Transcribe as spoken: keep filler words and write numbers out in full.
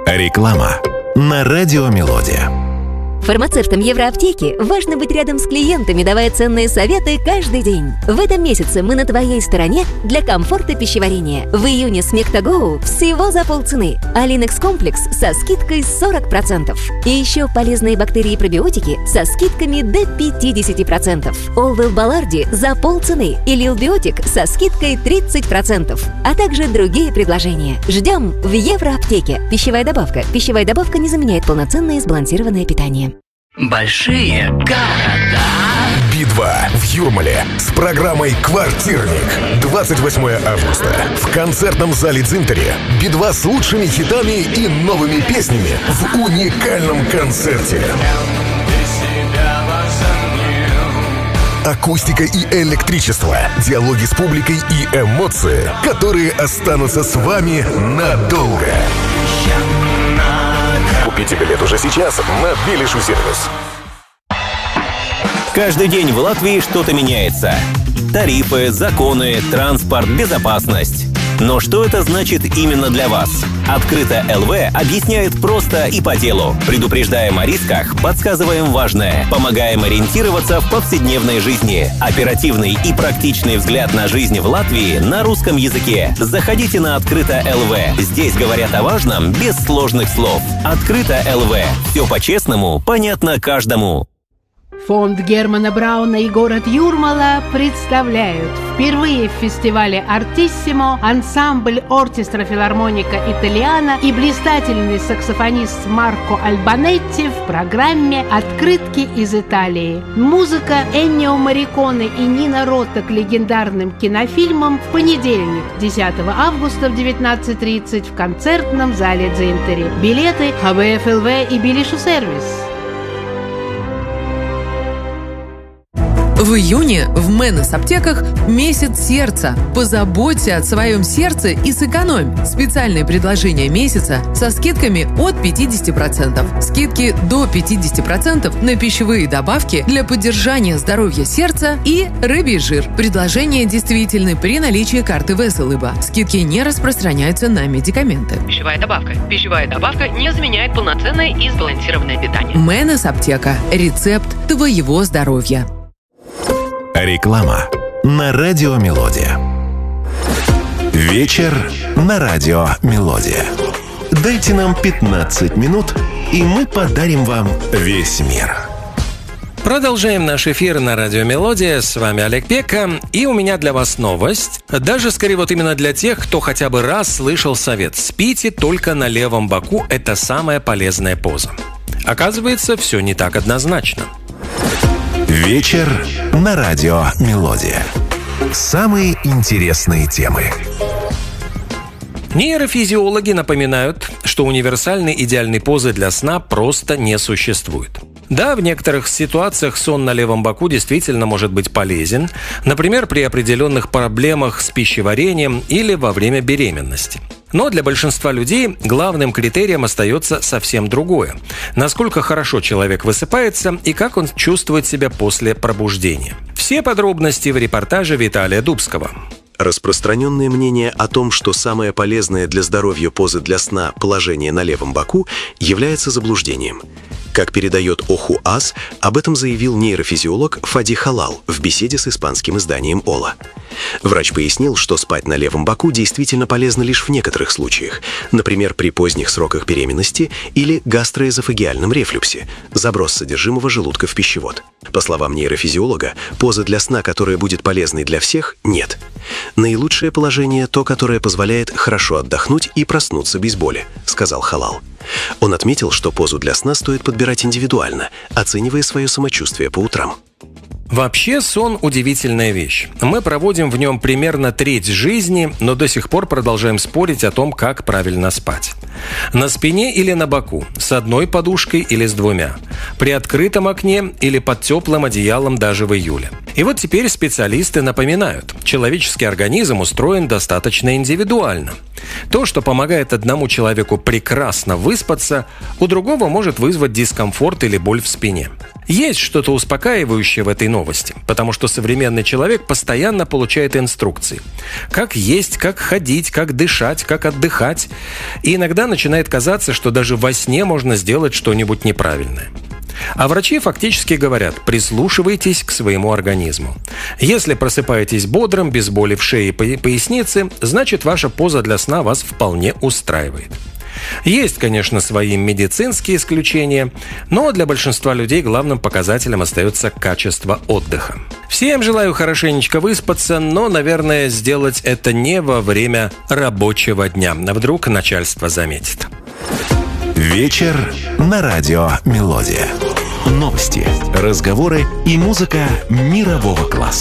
Реклама на радио «Мелодия». Фармацевтам Евроаптеки важно быть рядом с клиентами, давая ценные советы каждый день. В этом месяце мы на твоей стороне для комфорта пищеварения. В июне Смектагоу всего за полцены, а Линекс комплекс со скидкой сорок процентов. И еще полезные бактерии и пробиотики со скидками до пятьдесят процентов. Олвел Баларди за полцены и Лилбиотик со скидкой тридцать процентов. А также другие предложения. Ждем в Евроаптеке. Пищевая добавка. Пищевая добавка не заменяет полноценное сбалансированное питание. Большие города. Би два в Юрмале с программой «Квартирник». двадцать восьмого августа. В концертном зале «Дзинтари» Би два с лучшими хитами и новыми песнями в уникальном концерте. Акустика и электричество, диалоги с публикой и эмоции, которые останутся с вами надолго. Купите билет уже сейчас на Билишу сервис. Каждый день в Латвии что-то меняется. Тарифы, законы, транспорт, безопасность. Но что это значит именно для вас? Открыто эл ви объясняет просто и по делу. Предупреждаем о рисках, подсказываем важное, помогаем ориентироваться в повседневной жизни. Оперативный и практичный взгляд на жизнь в Латвии на русском языке. Заходите на Открыто эл ви. Здесь говорят о важном без сложных слов. Открыто эл ви. Все по-честному, понятно каждому. Фонд Германа Брауна и город Юрмала представляют впервые в фестивале «Артиссимо» ансамбль «Оркестра филармоника Италиана» и блистательный саксофонист Марко Альбанетти в программе «Открытки из Италии». Музыка Эннио Морриконе и Нина Ротта к легендарным кинофильмам в понедельник, десятого августа в девятнадцать тридцать в концертном зале «Дзинтари». Билеты ха бэ эф эл ви и Билишу сервис. В июне в Мэнес аптеках месяц сердца. Позаботься о своем сердце и сэкономь. Специальное предложение месяца со скидками от пятьдесят процентов. Скидки до пятьдесят процентов на пищевые добавки для поддержания здоровья сердца и рыбий жир. Предложения действительны при наличии карты Веселыба. Скидки не распространяются на медикаменты. Пищевая добавка. Пищевая добавка не заменяет полноценное и сбалансированное питание. Мэнес аптека. Рецепт твоего здоровья. Реклама на радио «Мелодия». Вечер на радио «Мелодия». Дайте нам пятнадцать минут, и мы подарим вам весь мир. Продолжаем наш эфир на радио «Мелодия». С вами Олег Пека. И у меня для вас новость. Даже скорее вот именно для тех, кто хотя бы раз слышал совет. Спите только на левом боку. Это самая полезная поза. Оказывается, все не так однозначно. Вечер на радио «Мелодия». Самые интересные темы. Нейрофизиологи напоминают, что универсальной идеальной позы для сна просто не существует. Да, в некоторых ситуациях сон на левом боку действительно может быть полезен, например, при определенных проблемах с пищеварением или во время беременности. Но для большинства людей главным критерием остается совсем другое. Насколько хорошо человек высыпается и как он чувствует себя после пробуждения. Все подробности в репортаже Виталия Дубского. Распространенное мнение о том, что самое полезное для здоровья позы для сна положение на левом боку, является заблуждением. Как передает ОХУ-АС, об этом заявил нейрофизиолог Фади Халал в беседе с испанским изданием «Ола». Врач пояснил, что спать на левом боку действительно полезно лишь в некоторых случаях, например, при поздних сроках беременности или гастроэзофагиальном рефлюксе, заброс содержимого желудка в пищевод. По словам нейрофизиолога, позы для сна, которая будет полезной для всех, нет. Наилучшее положение – то, которое позволяет хорошо отдохнуть и проснуться без боли, сказал Халал. Он отметил, что позу для сна стоит подбирать индивидуально, оценивая свое самочувствие по утрам. Вообще, сон – удивительная вещь. Мы проводим в нем примерно треть жизни, но до сих пор продолжаем спорить о том, как правильно спать. На спине или на боку, с одной подушкой или с двумя, при открытом окне или под теплым одеялом даже в июле. И вот теперь специалисты напоминают, человеческий организм устроен достаточно индивидуально. То, что помогает одному человеку прекрасно выспаться, у другого может вызвать дискомфорт или боль в спине. Есть что-то успокаивающее в этой новости, потому что современный человек постоянно получает инструкции. Как есть, как ходить, как дышать, как отдыхать. И иногда начинает казаться, что даже во сне можно сделать что-нибудь неправильное. А врачи фактически говорят: прислушивайтесь к своему организму. Если просыпаетесь бодрым, без боли в шее и пояснице, значит, ваша поза для сна вас вполне устраивает. Есть, конечно, свои медицинские исключения, но для большинства людей главным показателем остается качество отдыха. Всем желаю хорошенечко выспаться, но, наверное, сделать это не во время рабочего дня. Вдруг начальство заметит. Вечер на радио «Мелодия». Новости, разговоры и музыка мирового класса.